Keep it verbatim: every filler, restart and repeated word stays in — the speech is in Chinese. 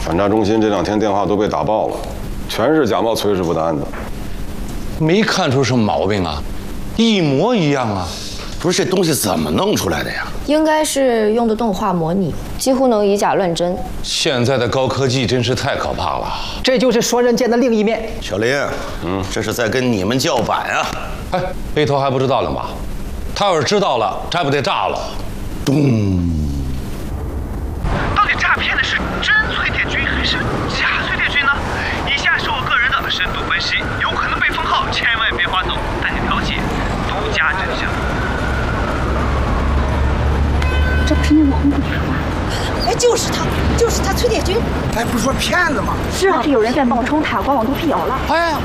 反诈中心这两天电话都被打爆了，全是假冒崔师傅的案子。 没看出什么毛病啊，一模一样啊。 不是这东西怎么弄出来的呀？ 应该是用的动画模拟，几乎能以假乱真。 现在的高科技真是太可怕了。 这就是双刃剑的另一面。 小林，嗯，这是在跟你们叫板啊！ 哎，背头还不知道了吗？他要是知道了，这还不得炸了？ 咚！ 到底诈骗的是真崔铁军还是假崔铁军呢？以下是我个人的深度分析，有可能被封号，千万别划走，带你了解独家真相。 这不是那网红主持吗？ 哎，就是他，就是他，崔铁军。 哎，不是说骗子吗？ 是啊，是有人在冒充他，把网都辟谣了。 哎。